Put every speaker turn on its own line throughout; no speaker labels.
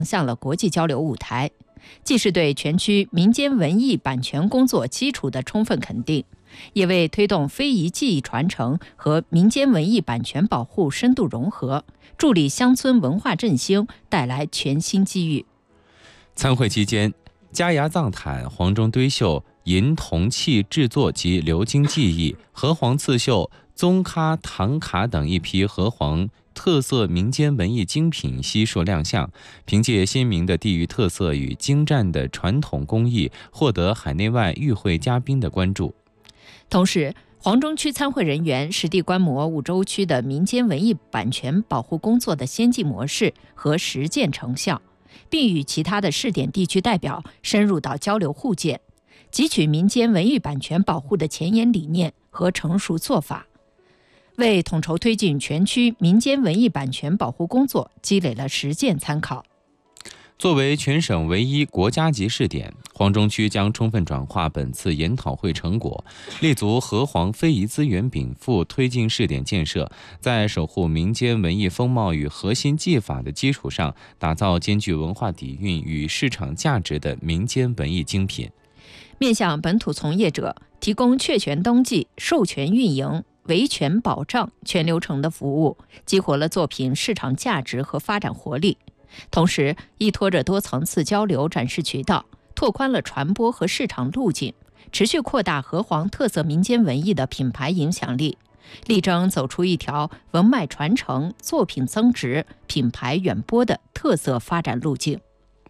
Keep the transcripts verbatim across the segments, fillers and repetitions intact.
向了国际交流舞台，既是对全区民间文艺版权工作基础的充分肯定，也为推动非遗技艺传承和民间文艺版权保护深度融合，助力乡村文化振兴带来全新机遇。
参会期间，嘉崖藏毯、黄钟堆绣、银铜器制作及鎏金技艺、河黄刺绣、宗喀唐卡等一批河黄特色民间文艺精品悉数亮相，凭借鲜明的地域特色与精湛的传统工艺，获得海内外与会嘉宾的关注。
同时，黄中区参会人员实地观摩五州区的民间文艺版权保护工作的先进模式和实践成效，并与其他的试点地区代表深入到交流互鉴，汲取民间文艺版权保护的前沿理念和成熟做法，为统筹推进全区民间文艺版权保护工作积累了实践参考。
作为全省唯一国家级试点，黄中区将充分转化本次研讨会成果，立足河黄非遗资源禀赋，推进试点建设，在守护民间文艺风貌与核心技法的基础上，打造兼具文化底蕴与市场价值的民间文艺精品。
面向本土从业者，提供确权登记、授权运营、维权保障全流程的服务，激活了作品市场价值和发展活力。同时，依托着多层次交流展示渠道，拓宽了传播和市场路径，持续扩大河黄特色民间文艺的品牌影响力，力争走出一条文脉传承、作品增值、品牌远播的特色发展路径。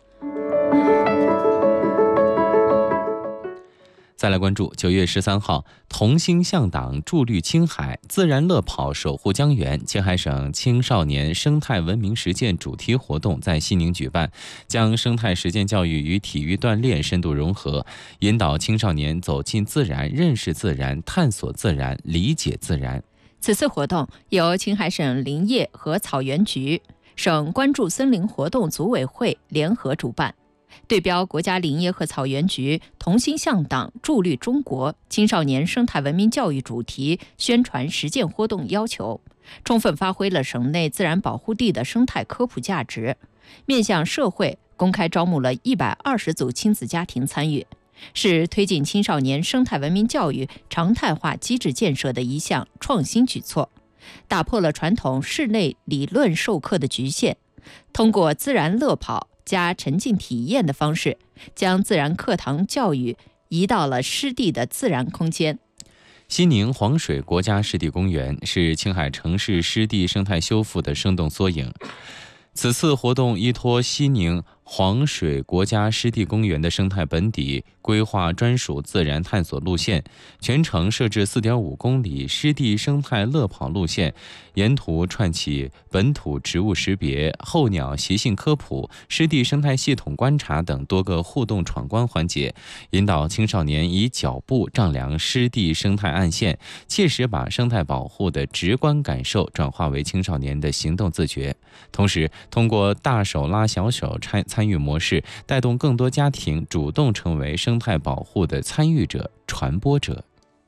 再来关注九月十三号，同心向党助绿青海，自然乐跑守护江源青海省青少年生态文明实践主题活动在西宁举办，将生态实践教育与体育锻炼深度融合，引导青少年走进自然、认识自然、探索自然、理解自然。
此次活动由青海省林业和草原局、省关注森林活动组委会联合主办，对标国家林业和草原局同心向党助绿中国青少年生态文明教育主题宣传实践活动要求，充分发挥了省内自然保护地的生态科普价值，面向社会公开招募了一百二十组亲子家庭参与，是推进青少年生态文明教育常态化机制建设的一项创新举措，打破了传统室内理论授课的局限，通过自然乐跑加沉浸体验的方式，将自然课堂教育移到了湿地的自然空间。
西宁黄水国家湿地公园是青海城市湿地生态修复的生动缩影。此次活动依托西宁黄水国家湿地公园的生态本底，规划专属自然探索路线，全程设置 四点五公里湿地生态乐跑路线，沿途串起本土植物识别、候鸟习性科普、湿地生态系统观察等多个互动闯关环节，引导青少年以脚步丈量湿地生态岸线，切实把生态保护的直观感受转化为青少年的行动自觉。同时，通过大手拉小手参参与模式，带动更多家庭主动成为生态保护的参与者、传播者。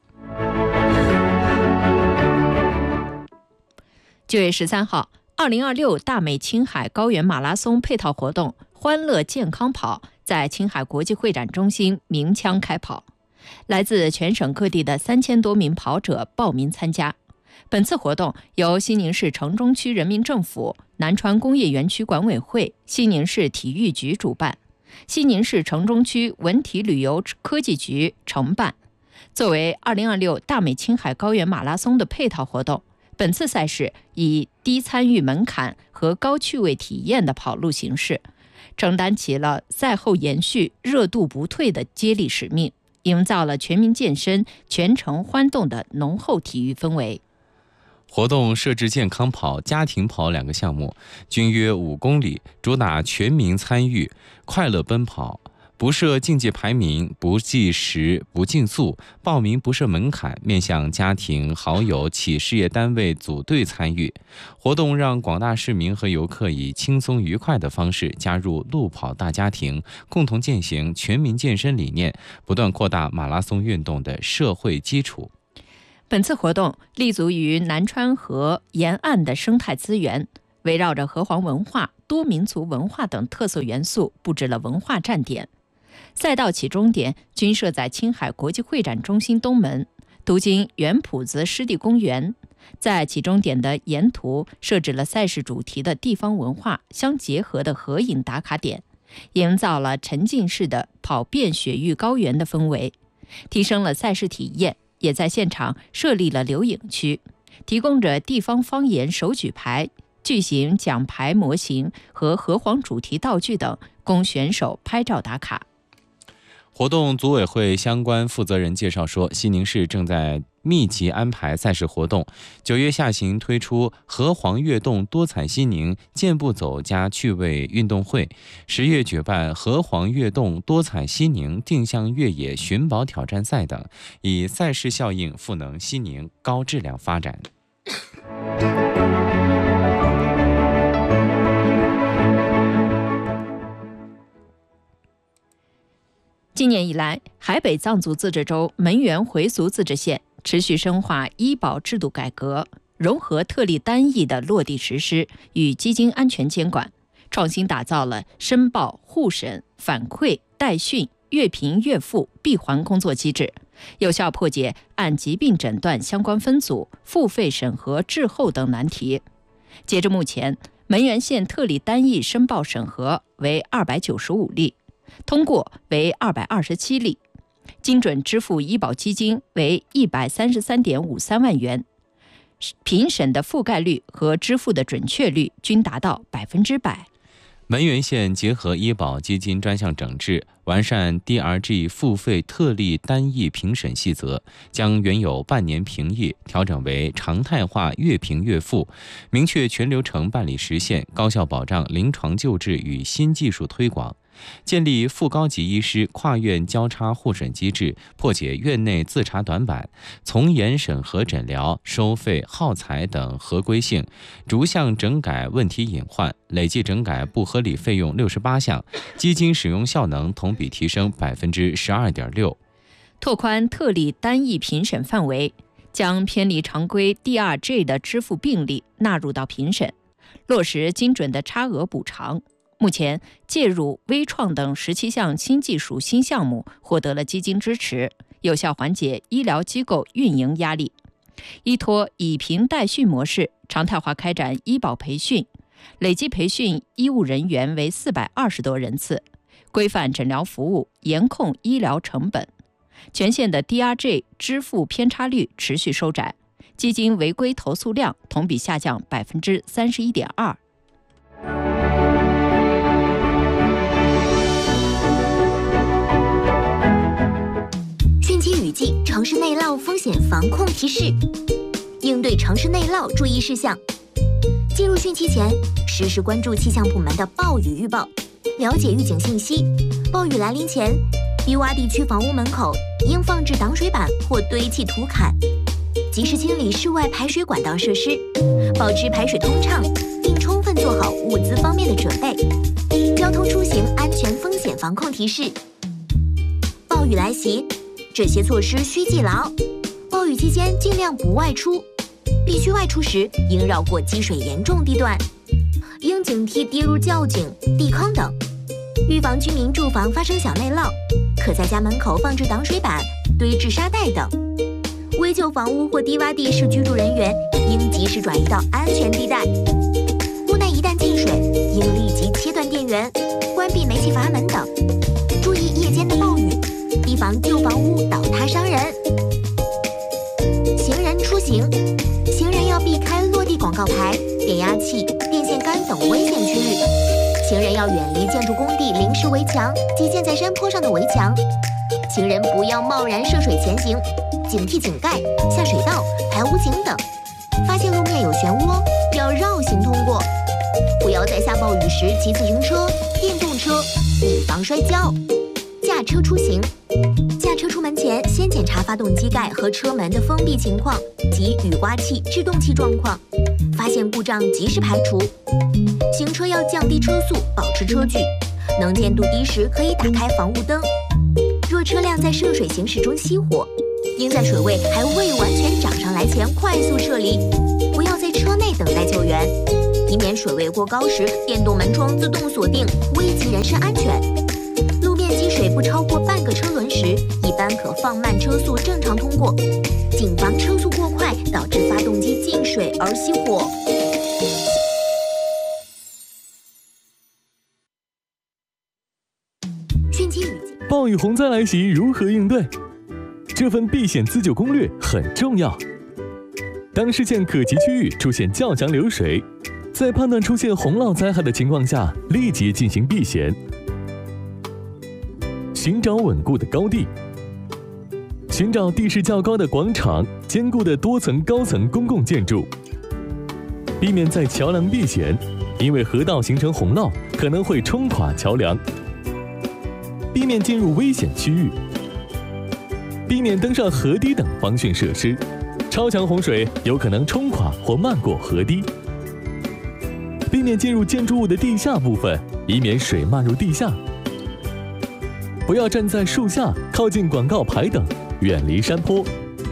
九月十三号，二零二六大美青海高原马拉松配套活动“欢乐健康跑”在青海国际会展中心鸣枪开跑，来自全省各地的三千多名跑者报名参加。本次活动由西宁市城中区人民政府、南川工业园区管委会、西宁市体育局主办，西宁市城中区文体旅游科技局承办。作为二零二六大美青海高原马拉松的配套活动，本次赛事以低参与门槛和高趣味体验的跑路形式，承担起了赛后延续、热度不退的接力使命，营造了全民健身、全程欢动的浓厚体育氛围。
活动设置健康跑、家庭跑两个项目，均约五公里，主打全民参与、快乐奔跑，不设竞技排名，不计时，不竞速，报名不设门槛，面向家庭、好友、企事业单位组队参与。活动让广大市民和游客以轻松愉快的方式加入路跑大家庭，共同践行全民健身理念，不断扩大马拉松运动的社会基础。
本次活动立足于南川河沿岸的生态资源， 围绕着河湟文化、多民族文化等特色元素布置了文化站点。赛道起终点均设在青海国际会展中心东门，途经原埔子湿地公园。在起终点的沿途设置了赛事主题的地方文化相结合的合影打卡点，营造了沉浸式的跑遍雪域高原的氛围，提升了赛事体验。也在现场设立了留影区，提供着地方方言手举牌、巨型奖牌模型和河湟主题道具等，供选手拍照打卡。
活动组委会相关负责人介绍说，西宁市正在密集安排赛事活动，九月下旬推出河湟跃动多彩西宁健步走加趣味运动会，十月举办河湟跃动多彩西宁定向越野寻宝挑战赛等，以赛事效应赋能西宁高质量发展。
今年以来，海北藏族自治州门源回族自治县持续深化医保制度改革，融合特例单一的落地实施与基金安全监管，创新打造了申报、互审、反馈、代训、越贫越富闭环工作机制，有效破解按疾病诊断相关分组、付费审核滞后等难题。截至目前，门源县特例单一申报审核为二百九十五例，通过为二百二十七例，精准支付医保基金为一百三十三点五三万元，评审的覆盖率和支付的准确率均达到百分之百。
门源县结合医保基金专项整治，完善 D R G 付费特例单一评审细则，将原有半年评议调整为常态化越评越富，明确全流程办理实现，高效保障临床救治与新技术推广。建立副高级医师跨院交叉互审机制，破解院内自查短板，从严审核诊疗、收费、耗材等合规性，逐项整改问题隐患，累计整改不合理费用六十八项，基金使用效能同比提升百分之十二点六。
拓宽特例单一评审范围，将偏离常规 D R G 的支付病例纳入到评审，落实精准的差额补偿。目前，介入微创等十七项新技术新项目获得了基金支持，有效缓解医疗机构运营压力。依托以评代训模式，常态化开展医保培训，累计培训医务人员为四百二十多人次，规范诊疗服务，严控医疗成本。全县的 D R G 支付偏差率持续收窄，基金违规投诉量同比下降百分之三十一点二。
雨季城市内涝风险防控提示：应对城市内涝注意事项。进入汛期前，实时关注气象部门的暴雨预报，了解预警信息。暴雨来临前，低洼地区房屋门口应放置挡水板或堆砌土坎，及时清理室外排水管道设施，保持排水通畅，并充分做好物资方面的准备。交通出行安全风险防控提示：暴雨来袭，这些措施需记牢。暴雨期间尽量不外出，必须外出时应绕过积水严重地段，应警惕跌入窖井、地坑等。预防居民住房发生小内涝，可在家门口放置挡水板、堆置沙袋等。危旧房屋或低洼地市居住人员应及时转移到安全地带。屋内一旦进水，应立即切断电源、关闭煤气阀门等。注意夜间的暴雨，提防旧房屋倒塌伤人。行人出行，行人要避开落地广告牌、电压器、电线杆等危险区域。行人要远离建筑工地临时围墙及建在山坡上的围墙。行人不要贸然涉水前行，警惕井盖、下水道、排污井等。发现路面有漩涡，要绕行通过。不要在下暴雨时骑自行车、电动车，以防摔跤。驾车出行，驾车出门前先检查发动机盖和车门的封闭情况及雨刮器、制动器状况，发现故障及时排除。行车要降低车速，保持车距，能见度低时可以打开防雾灯。若车辆在涉水行驶中熄火，应在水位还未完全涨上来前快速撤离，不要在车内等待救援。 以免水位过高时电动门窗自动锁定，危及人身安全。路面积水不超过半个车轮时，一般可放慢车速正常通过，谨防车速过快导致发动机进水而熄火。汛期雨季，
暴雨洪灾来袭，如何应对？这份避险自救攻略很重要。当视线可及区域出现较强流水，在判断出现洪涝灾害的情况下，立即进行避险。寻找稳固的高地，寻找地势较高的广场、坚固的多层高层公共建筑，避免在桥梁避险，因为河道形成洪涝可能会冲垮桥梁。避免进入危险区域，避免登上河堤等防汛设施，超强洪水有可能冲垮或漫过河堤。避免进入建筑物的地下部分，以免水漫入地下。不要站在树下、靠近广告牌等，远离山坡。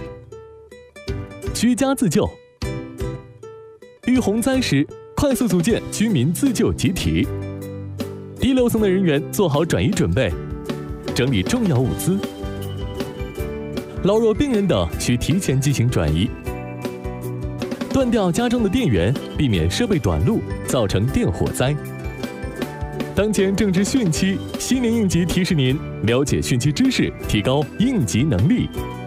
居家自救，遇洪灾时，快速组建居民自救集体。低楼层的人员做好转移准备，整理重要物资。老弱病人等需提前进行转移。断掉家中的电源，避免设备短路，造成电火灾。当前正值汛期，西年应急提示您了解汛期知识，提高应急能力。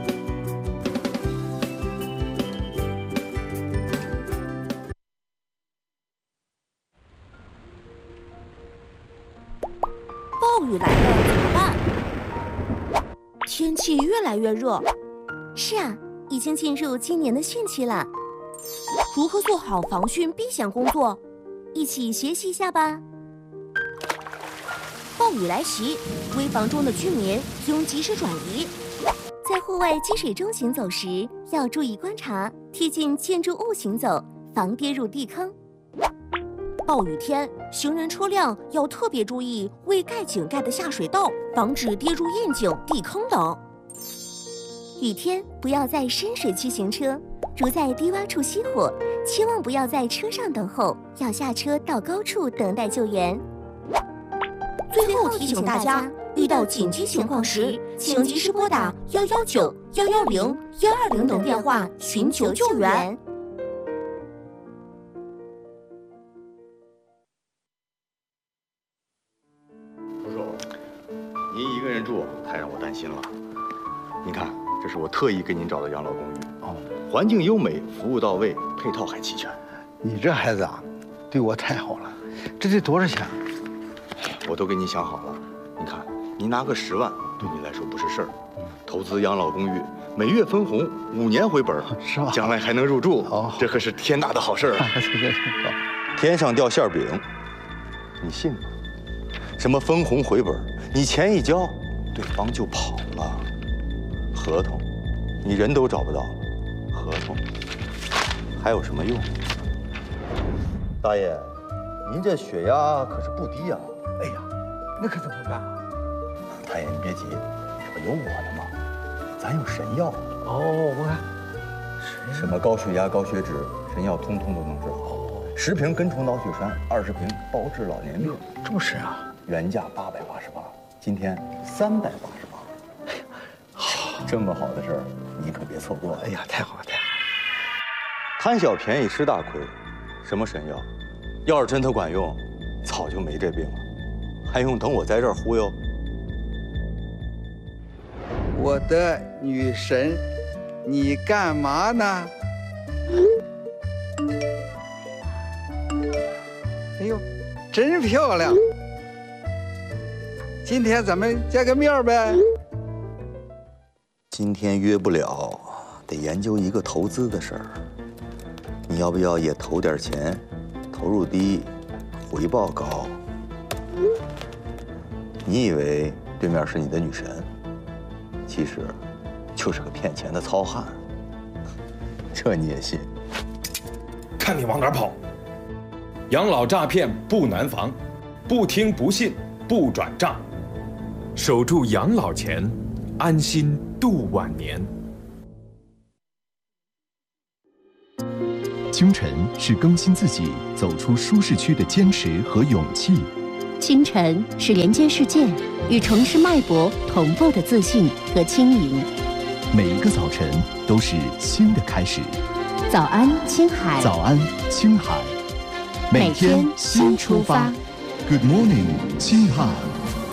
暴雨来了怎么办？天气越来越热。
是啊，已经进入今年的汛期了。
如何做好防汛避险工作？
一起学习一下吧。
暴雨来袭，危房中的居民应及时转移。
在户外积水中行走时，要注意观察，贴近建筑物行走，防跌入地坑。
暴雨天，行人车辆要特别注意未盖井盖的下水道，防止跌入窨井、地坑等。
雨天不要在深水区行车，如在低洼处熄火，千万不要在车上等候，要下车到高处等待救援。
最后提醒大家，遇到紧急情况时，请及时拨打幺幺九、幺幺零、幺二零等电话寻求救援。
叔叔，您一个人住太让我担心了。您看，这是我特意给您找的养老公寓，哦，环境优美，服务到位，配套还齐全。
你这孩子啊，对我太好了。这得多少钱？
我都给你想好了。你看，您拿个十万，对你来说不是事儿。投资养老公寓，每月分红，五年回本，
是吧？将
来还能入住，哦，这可是天大的好事儿啊！天上掉馅饼，你信吗？什么分红回本，你钱一交，对方就跑了。合同，你人都找不到了，合同还有什么用？大爷，您这血压可是不低呀！
哎呀，那可怎么办？
大爷，你别急，这不有我的吗？咱有神药。
哦，我看
什么高血压、高血脂，神药通通都能治好。十瓶根虫脑血栓，二十瓶包治老年病。
这么神啊！
原价八百八十八，今天三百八十八。哎呀，好，这么好的事儿，你可别错过。
哎呀，太好了，太好了！
贪小便宜吃大亏，什么神药？要是真它管用，早就没这病了，还用等我在这儿忽悠？
我的女神，你干嘛呢？哎呦，真漂亮！今天咱们见个面呗？
今天约不了，得研究一个投资的事儿。你要不要也投点钱？投入低，回报高。你以为对面是你的女神，其实就是个骗钱的糙汉。这你也信？
看你往哪儿跑！养老诈骗不难防，不听不信不转账，守住养老钱，安心度晚年。
清晨是更新自己、走出舒适区的坚持和勇气。
清晨是连接世界、与城市脉搏同步的自信和轻盈。
每一个早晨都是新的开始。
早安，青海！
早安，青海！
每天新出发。
Good morning，青海！